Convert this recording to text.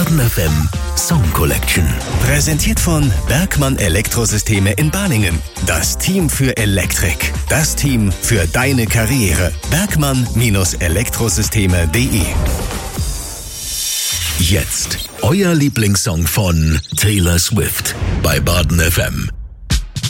Baden FM Song Collection. Präsentiert von Bergmann Elektrosysteme in Balingen. Das Team für Elektrik. Das Team für deine Karriere. Bergmann-Elektrosysteme.de. Jetzt euer Lieblingssong von Taylor Swift bei Baden FM.